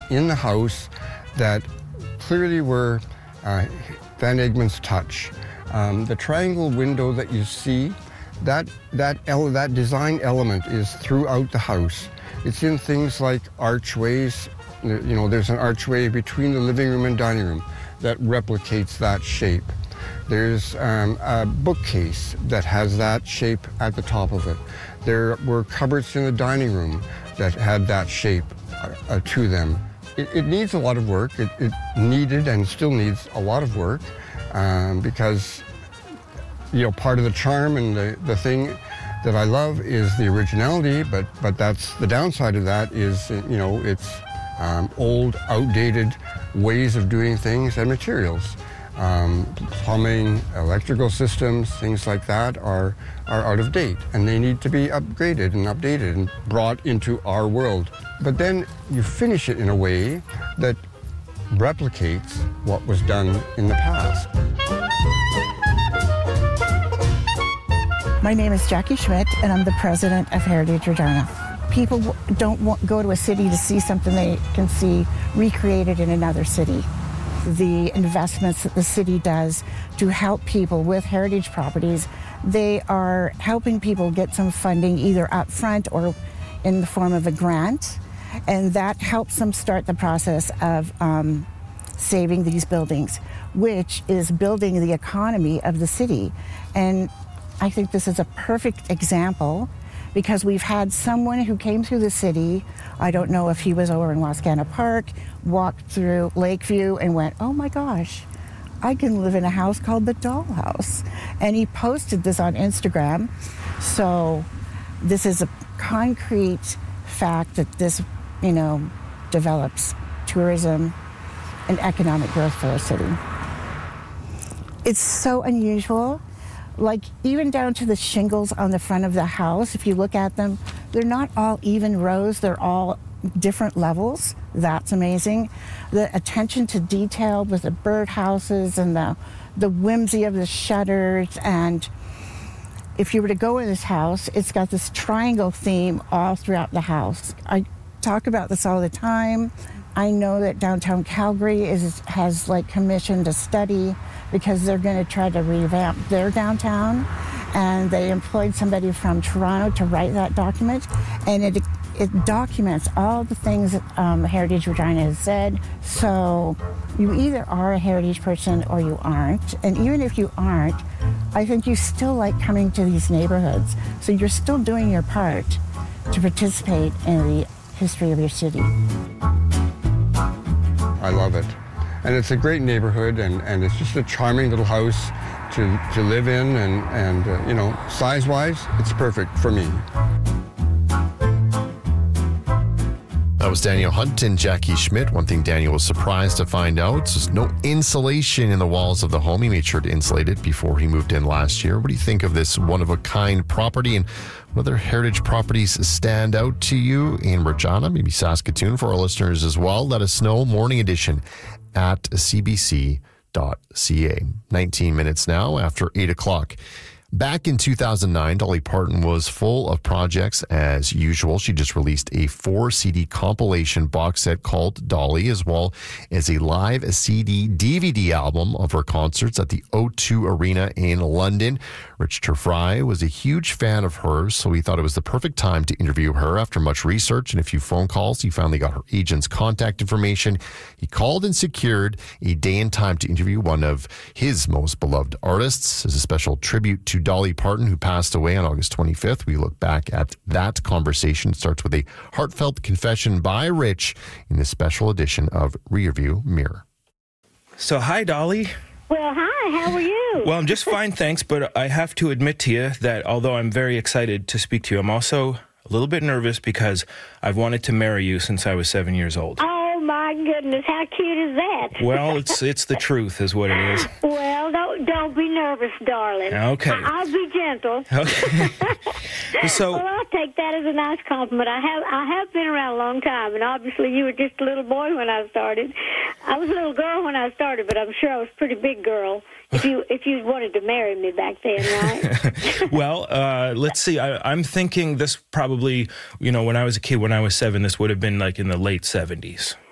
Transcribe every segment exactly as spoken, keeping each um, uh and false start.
in the house that clearly were uh, Van Egmon's touch. Um, the triangle window that you see, that that ele- that design element is throughout the house. It's in things like archways. You know, there's an archway between the living room and dining room that replicates that shape. There's um, a bookcase that has that shape at the top of it. There were cupboards in the dining room that had that shape uh, uh, to them. It, it needs a lot of work. It, it needed and still needs a lot of work um, because, you know, part of the charm and the, the thing that I love is the originality, but, but that's the downside of that is, you know, it's um, old, outdated ways of doing things and materials. Um, plumbing, electrical systems, things like that are, are out of date, and they need to be upgraded and updated and brought into our world. But then you finish it in a way that replicates what was done in the past. My name is Jackie Schmidt, and I'm the president of Heritage Regina. People don't want, go to a city to see something they can see recreated in another city. The investments that the city does to help people with heritage properties, they are helping people get some funding either up front or in the form of a grant, and that helps them start the process of um, saving these buildings, which is building the economy of the city. And I think this is a perfect example because we've had someone who came through the city, I don't know if he was over in Wascana Park, walked through Lakeview and went, oh my gosh, I can live in a house called the Dollhouse. And he posted this on Instagram. So this is a concrete fact that this, you know, develops tourism and economic growth for our city. It's so unusual. Like even down to the shingles on the front of the house, if you look at them, they're not all even rows, they're all different levels. That's amazing. The attention to detail with the birdhouses and the, the whimsy of the shutters. And if you were to go in this house, it's got this triangle theme all throughout the house. I talk about this all the time. I know that downtown Calgary is has like commissioned a study because they're going to try to revamp their downtown, and they employed somebody from Toronto to write that document, and it it documents all the things that um, Heritage Regina has said. So you either are a heritage person or you aren't, and even if you aren't, I think you still like coming to these neighborhoods. So you're still doing your part to participate in the history of your city. I love it. And it's a great neighborhood, and, and it's just a charming little house to, to live in, and, and uh, you know, size-wise, it's perfect for me. That was Daniel Hunt and Jackie Schmidt. One thing Daniel was surprised to find out is there's no insulation in the walls of the home. He made sure to insulate it before he moved in last year. What do you think of this one-of-a-kind property, and what other heritage properties stand out to you in Regina, maybe Saskatoon, for our listeners as well? Let us know. Morning Edition at c b c dot c a. nineteen minutes now after eight o'clock. Back in two thousand nine, Dolly Parton was full of projects as usual. She just released a four C D compilation box set called Dolly, as well as a live C D D V D album of her concerts at the O two Arena in London. Rich Turfry was a huge fan of hers, so he thought it was the perfect time to interview her. After much research and a few phone calls, he finally got her agent's contact information. He called and secured a day and time to interview one of his most beloved artists. As a special tribute to Dolly Parton, who passed away on August twenty-fifth. We look back at that conversation. It starts with a heartfelt confession by Rich in this special edition of Rearview Mirror. So, hi, Dolly. Well, hi, how are you? Well, I'm just fine, thanks, but I have to admit to you that although I'm very excited to speak to you, I'm also a little bit nervous because I've wanted to marry you since I was seven years old. Oh, my goodness, how cute is that? Well, it's it's the truth is what it is. Well, don't, don't be nervous, darling. Okay. I- I'll be gentle. Okay. So, well, I'll take that as a nice compliment. I have I have been around a long time, and obviously you were just a little boy when I started. I was a little girl when I started, but I'm sure I was a pretty big girl if you if you wanted to marry me back then, right? Well, uh, let's see. I, I'm thinking this probably, you know, when I was a kid, when I was seven, this would have been like in the late seventies.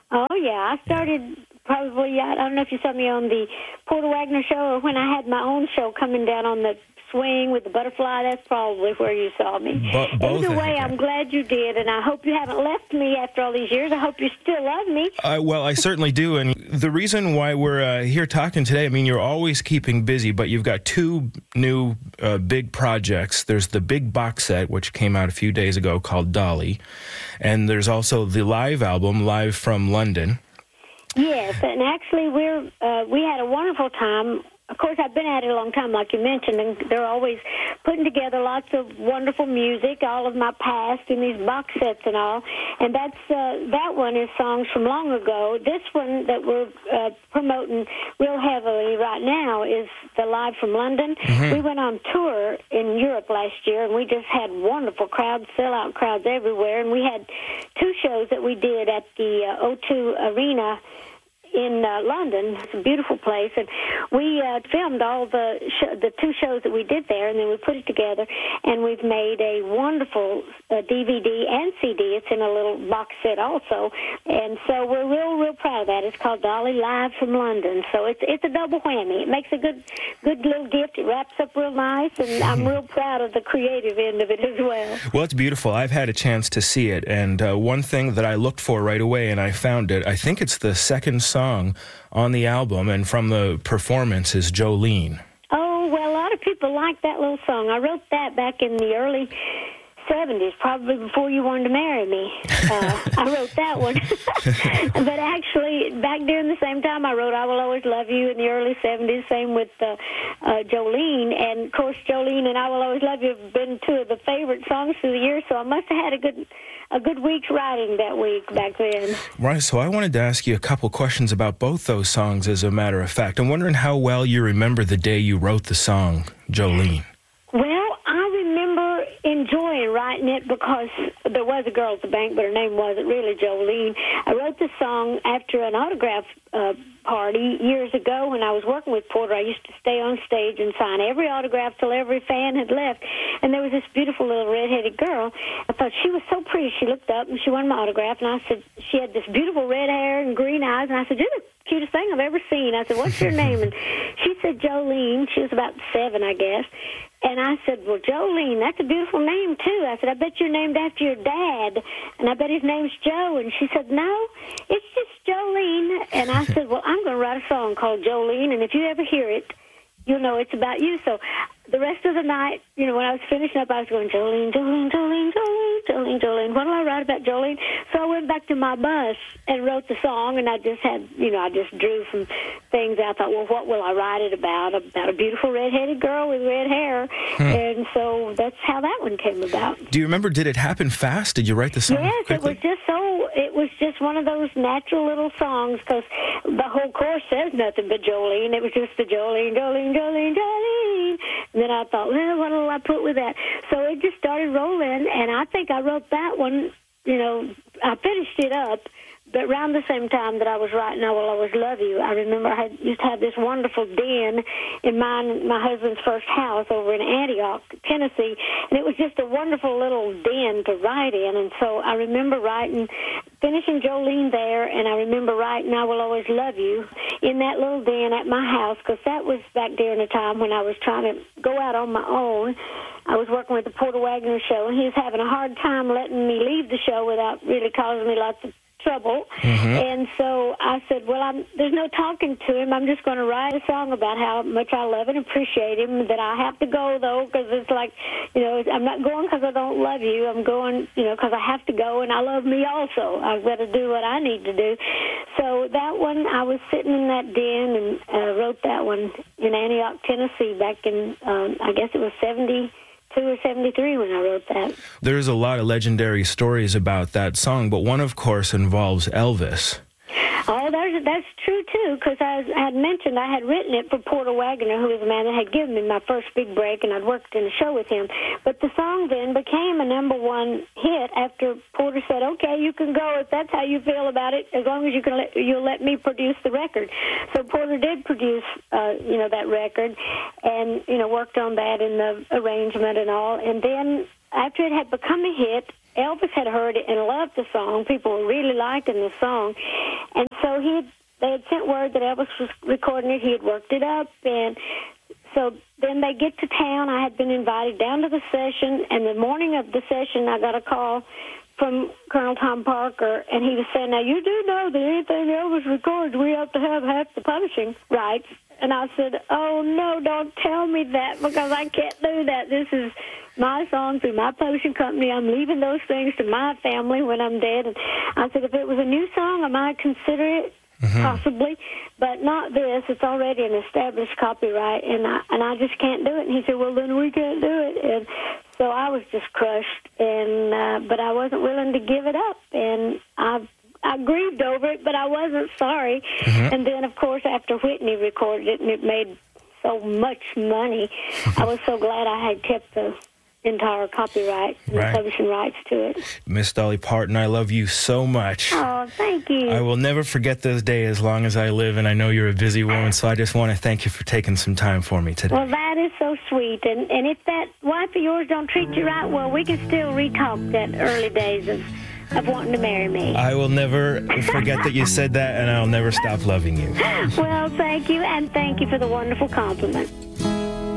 Oh, yeah. I started probably, I don't know if you saw me on the Porter Wagner show or when I had my own show coming down on the swing with the butterfly. That's probably where you saw me. Bo- both, Either way, I I'm glad you did, and I hope you haven't left me after all these years. I hope you still love me. Uh, well, I certainly do, and the reason why we're uh, here talking today, I mean, you're always keeping busy, but you've got two new uh, big projects. There's the big box set, which came out a few days ago, called Dolly, and there's also the live album, Live from London. Yes, and actually, we're uh, we had a wonderful time. Of course, I've been at it a long time, like you mentioned, and they're always putting together lots of wonderful music, all of my past in these box sets and all. And that's uh, that one is songs from long ago. This one that we're uh, promoting real heavily right now is the Live from London. Mm-hmm. We went on tour in Europe last year, and we just had wonderful crowds, sellout crowds everywhere. And we had two shows that we did at the uh, O two Arena in uh, London. It's a beautiful place, and we uh, filmed all the sh- the two shows that we did there, and then we put it together, and we've made a wonderful uh, D V D and C D. It's in a little box set also, and so we're real, real proud of that. It's called Dolly Live from London, so it's it's a double whammy. It makes a good good little gift. It wraps up real nice, and I'm real proud of the creative end of it as well. Well, it's beautiful. I've had a chance to see it, and uh, one thing that I looked for right away, and I found it, I think it's the second song song on the album, and from the performance is Jolene. Oh, well, a lot of people like that little song. I wrote that back in the early seventies, probably before you wanted to marry me. Uh, I wrote that one. But actually, back during the same time, I wrote I Will Always Love You in the early seventies, same with uh, uh, Jolene. And, of course, Jolene and I Will Always Love You have been two of the favorite songs through the years, so I must have had a good a good week's writing that week back then. Right, so I wanted to ask you a couple questions about both those songs, as a matter of fact. I'm wondering how well you remember the day you wrote the song, Jolene. Well, I remember enjoying writing it because there was a girl at the bank, but her name wasn't really Jolene. I wrote the song after an autograph uh, party years ago when I was working with Porter. I used to stay on stage and sign every autograph till every fan had left. And there was this beautiful little redheaded girl. I thought she was so pretty. She looked up and she wanted my autograph. And I said, she had this beautiful red hair and green eyes. And I said, you're the cutest thing I've ever seen. I said, what's your name? And she said, Jolene. She was about seven, I guess. And I said, well, Jolene, that's a beautiful name, too. I said, I bet you're named after your dad, and I bet his name's Joe. And she said, no, it's just Jolene. And I said, well, I'm going to write a song called Jolene, and if you ever hear it, you'll know it's about you. So the rest of the night, you know, when I was finishing up, I was going, Jolene, Jolene, Jolene, Jolene, Jolene, Jolene. What do I write about Jolene? So I went back to my bus and wrote the song, and I just had, you know, I just drew some things out. I thought, well, what will I write it about? About a beautiful redheaded girl with red hair. Hmm. And so that's how that one came about. Do you remember, did it happen fast? Did you write the song Yes, quickly? It was just so, it was just one of those natural little songs, because the whole chorus says nothing but Jolene. It was just the Jolene, Jolene, Jolene, Jolene. And then I thought, well, what will I put with that? So it just started rolling, and I think I wrote that one, you know, I finished it up, but around the same time that I was writing I Will Always Love You, I remember I had, used to have this wonderful den in mine, my husband's first house over in Antioch, Tennessee, and it was just a wonderful little den to write in. And so I remember writing, finishing Jolene there, and I remember writing I Will Always Love You in that little den at my house, because that was back during the time when I was trying to go out on my own. I was working with the Porter Wagner show, and he was having a hard time letting me leave the show without really causing me lots of trouble. Mm-hmm. And so I said, well, I'm, there's no talking to him. I'm just going to write a song about how much I love and appreciate him, that I have to go, though, because it's like, you know, I'm not going because I don't love you. I'm going, you know, because I have to go, and I love me also. I've got to do what I need to do. So that one, I was sitting in that den and uh, wrote that one in Antioch, Tennessee, back in, um, I guess it was seventy two or seventy-three when I wrote that. There's a lot of legendary stories about that song, but one, of course, involves Elvis. Oh, that's, that's true, too, because I, I had mentioned I had written it for Porter Wagner, who was the man that had given me my first big break, and I'd worked in a show with him. But the song then became a number one hit after Porter said, okay, you can go if that's how you feel about it, as long as you can let, you'll let me produce the record. So Porter did produce, uh, you know, that record, and, you know, worked on that in the arrangement and all. And then after it had become a hit, Elvis had heard it and loved the song. People were really liking the song. And so he had, they had sent word that Elvis was recording it. He had worked it up. And so then they get to town. I had been invited down to the session. And the morning of the session, I got a call from Colonel Tom Parker. And he was saying, now, you do know that anything Elvis records, we have to have half the publishing rights. And I said, oh, no, don't tell me that, because I can't do that. This is my song through my publishing company. I'm leaving those things to my family when I'm dead. And I said, if it was a new song, I might consider it, mm-hmm. possibly, but not this. It's already an established copyright, and I, and I just can't do it. And he said, well, then we can't do it. And so I was just crushed, and uh, but I wasn't willing to give it up. And I I grieved over it, but I wasn't sorry. Mm-hmm. And then, of course, after Whitney recorded it and it made so much money, I was so glad I had kept the entire copyright and right. the publishing rights to it. Miss Dolly Parton, I love you so much. Oh, thank you. I will never forget this day as long as I live, and I know you're a busy woman, so I just want to thank you for taking some time for me today. Well, that is so sweet. And, and if that wife of yours don't treat you right, well, we can still re-talk that early days of of wanting to marry me. I will never forget that you said that, and I'll never stop loving you. Well, thank you, and thank you for the wonderful compliment.